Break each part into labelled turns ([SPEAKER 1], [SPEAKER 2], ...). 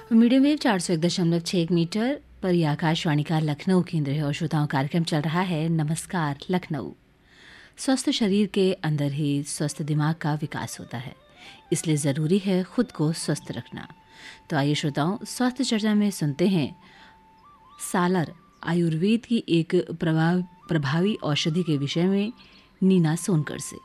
[SPEAKER 1] Medium wave 401.6 metre पर यह आकाशवाणी का लखनऊ केंद्र है और श्रोताओं कार्यक्रम चल रहा है नमस्कार लखनऊ। स्वस्थ शरीर के अंदर ही स्वस्थ दिमाग का विकास होता है, इसलिए ज़रूरी है खुद को स्वस्थ रखना। तो आइए श्रोताओं, स्वास्थ्य चर्चा में सुनते हैं सालर आयुर्वेद की एक प्रभावी औषधि के विषय में नीना सोनकर से।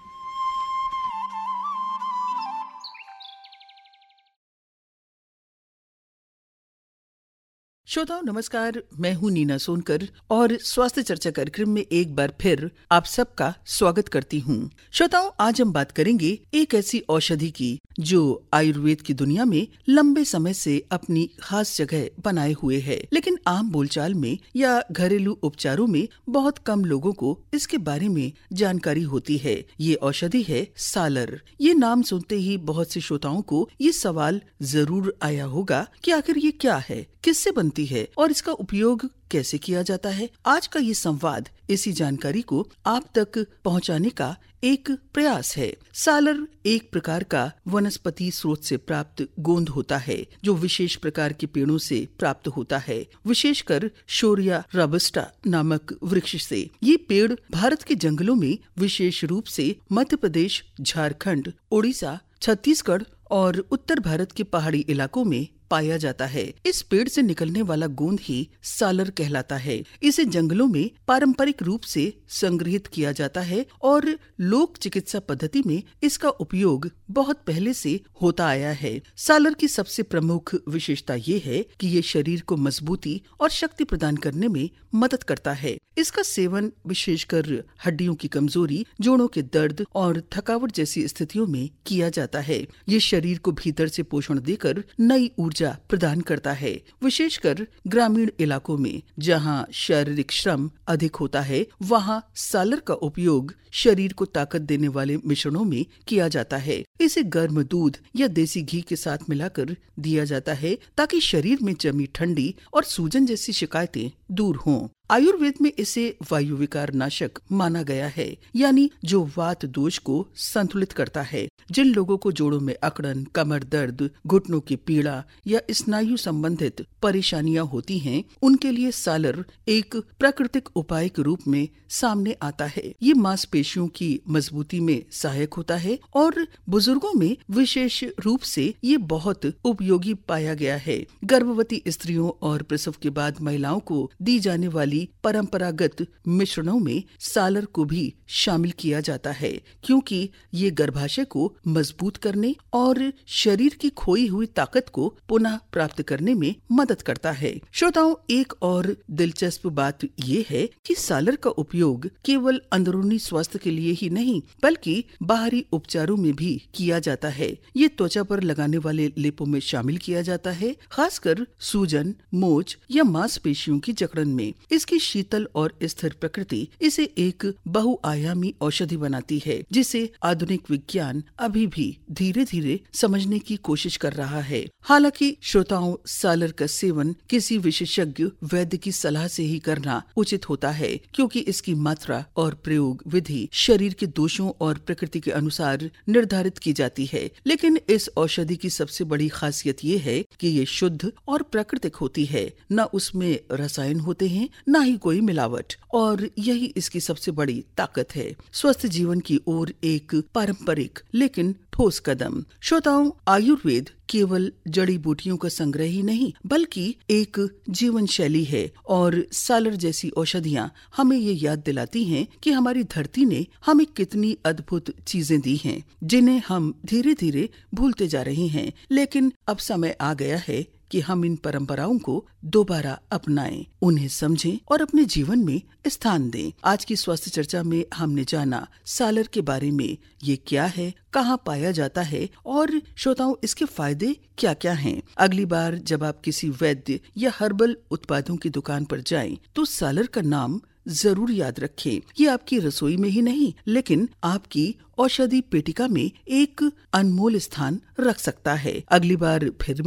[SPEAKER 2] श्रोताओं नमस्कार, मैं हूं नीना सोनकर और स्वास्थ्य चर्चा कार्यक्रम में एक बार फिर आप सबका स्वागत करती हूं। श्रोताओं, आज हम बात करेंगे एक ऐसी औषधि की जो आयुर्वेद की दुनिया में लंबे समय से अपनी खास जगह बनाए हुए है, लेकिन आम बोलचाल में या घरेलू उपचारों में बहुत कम लोगों को इसके बारे में जानकारी होती है। ये औषधि है सालर। ये नाम सुनते ही बहुत से श्रोताओं को ये सवाल जरूर आया होगा कि आखिर ये क्या है, किससे बनती है और इसका उपयोग कैसे किया जाता है। आज का ये संवाद इसी जानकारी को आप तक पहुंचाने का एक प्रयास है। सालर एक प्रकार का वनस्पति स्रोत से प्राप्त गोंद होता है जो विशेष प्रकार के पेड़ों से प्राप्त होता है, विशेषकर शोरिया रोबस्टा नामक वृक्ष से। ये पेड़ भारत के जंगलों में विशेष रूप से मध्य प्रदेश, झारखंड, उड़ीसा, छत्तीसगढ़ और उत्तर भारत के पहाड़ी इलाकों में पाया जाता है। इस पेड़ से निकलने वाला गोंद ही सालर कहलाता है। इसे जंगलों में पारंपरिक रूप से संग्रहित किया जाता है और लोक चिकित्सा पद्धति में इसका उपयोग बहुत पहले से होता आया है। सालर की सबसे प्रमुख विशेषता ये है कि ये शरीर को मजबूती और शक्ति प्रदान करने में मदद करता है। इसका सेवन विशेषकर हड्डियों की कमजोरी, जोड़ों के दर्द और थकावट जैसी स्थितियों में किया जाता है। ये शरीर को भीतर से पोषण देकर नई ऊर्जा प्रदान करता है, विशेषकर ग्रामीण इलाकों में जहां शारीरिक श्रम अधिक होता है। वहां सालर का उपयोग शरीर को ताकत देने वाले मिश्रणों में किया जाता है। इसे गर्म दूध या देसी घी के साथ मिलाकर दिया जाता है ताकि शरीर में जमी ठंडी और सूजन जैसी शिकायतें दूर हों। आयुर्वेद में इसे वायु विकार नाशक माना गया है, यानी जो वात दोष को संतुलित करता है। जिन लोगों को जोड़ों में अकड़न, कमर दर्द, घुटनों की पीड़ा या स्नायु संबंधित परेशानियां होती हैं, उनके लिए सालर एक प्राकृतिक उपाय के रूप में सामने आता है। ये मांसपेशियों की मजबूती में सहायक होता है और बुजुर्गों में विशेष रूप से ये बहुत उपयोगी पाया गया है। गर्भवती स्त्रियों और प्रसव के बाद महिलाओं को दी जाने वाली परंपरागत मिश्रणों में सालर को भी शामिल किया जाता है, क्योंकि ये गर्भाशय को मजबूत करने और शरीर की खोई हुई ताकत को पुनः प्राप्त करने में मदद करता है। श्रोताओं, एक और दिलचस्प बात ये है कि सालर का उपयोग केवल अंदरूनी स्वास्थ्य के लिए ही नहीं बल्कि बाहरी उपचारों में भी किया जाता है। ये त्वचा पर लगाने वाले लेपों में शामिल किया जाता है, खासकर सूजन, मोच या मांसपेशियों की जकड़न में। इसकी शीतल और स्थिर प्रकृति इसे एक बहुआयामी औषधि बनाती है, जिसे आधुनिक विज्ञान अभी भी धीरे धीरे समझने की कोशिश कर रहा है। हालांकि श्रोताओं, सालर का सेवन किसी विशेषज्ञ वैद्य की सलाह से ही करना उचित होता है, क्योंकि इसकी मात्रा और प्रयोग विधि शरीर के दोषों और प्रकृति के अनुसार निर्धारित की जाती है। लेकिन इस औषधि की सबसे बड़ी खासियत ये है कि ये शुद्ध और प्राकृतिक होती है। न उसमें रसायन होते हैं, न ही कोई मिलावट, और यही इसकी सबसे बड़ी ताकत है। स्वस्थ जीवन की ओर एक पारंपरिक लेकिन ठोस कदम। श्रोताओं, आयुर्वेद केवल जड़ी बूटियों का संग्रह ही नहीं बल्कि एक जीवन शैली है और सालर जैसी औषधियाँ हमें ये याद दिलाती हैं कि हमारी धरती ने हमें कितनी अद्भुत चीजें दी हैं, जिन्हें हम धीरे धीरे भूलते जा रहे हैं। लेकिन अब समय आ गया है कि हम इन परंपराओं को दोबारा अपनाएं, उन्हें समझें और अपने जीवन में स्थान दें। आज की स्वास्थ्य चर्चा में हमने जाना सालर के बारे में, ये क्या है, कहाँ पाया जाता है और श्रोताओं इसके फायदे क्या क्या हैं। अगली बार जब आप किसी वैद्य या हर्बल उत्पादों की दुकान पर जाएं, तो सालर का नाम जरूर याद रखें। ये आपकी रसोई में ही नहीं लेकिन आपकी औषधि पेटिका में एक अनमोल स्थान रख सकता है। अगली बार फिर